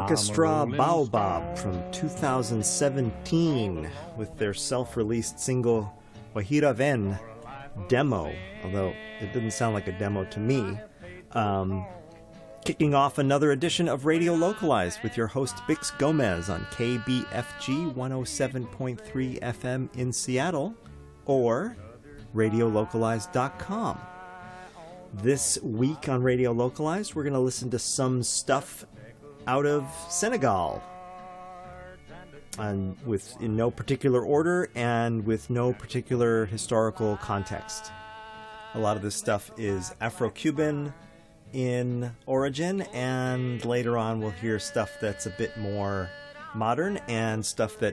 Orchestra Baobab from 2017 with their self-released single Wahira Ven demo, although it didn't sound like a demo to me. Kicking off another edition of Radio Localized with your host Bix Gomez on KBFG 107.3 FM in Seattle or radiolocalized.com. This week on Radio Localized, we're going to listen to some stuff out of Senegal, and in no particular order and with no particular historical context. A lot of this stuff is Afro-Cuban in origin, and later on we'll hear stuff that's a bit more modern and stuff that